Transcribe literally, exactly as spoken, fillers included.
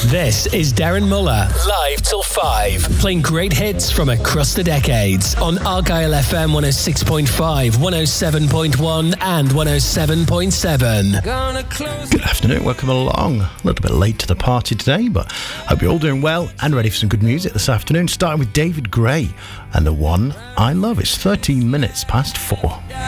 This is Darren Muller, live till five, playing great hits from across the decades on Argyle F M one oh six point five, one oh seven point one and one oh seven point seven. Good afternoon, welcome along. A little bit late to the party today, but hope you're all doing well and ready for some good music this afternoon, starting with David Gray and The One I Love. It's thirteen minutes past four.